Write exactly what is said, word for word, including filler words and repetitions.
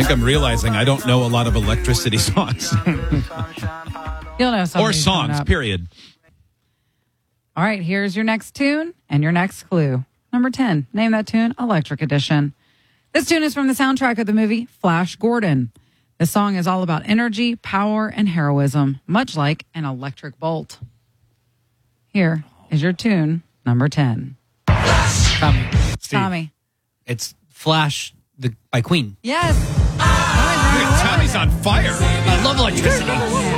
think I'm realizing I don't know a lot of electricity songs. You'll know something. Or songs, period. All right, here's your next tune and your next clue. Number ten, name that tune, Electric Edition. This tune is from the soundtrack of the movie Flash Gordon. This song is all about energy, power, and heroism, much like an electric bolt. Here is your tune, number ten. Tommy. Steve. Tommy. It's Flash the, by Queen. Yes. Tommy's on fire. I love electricity.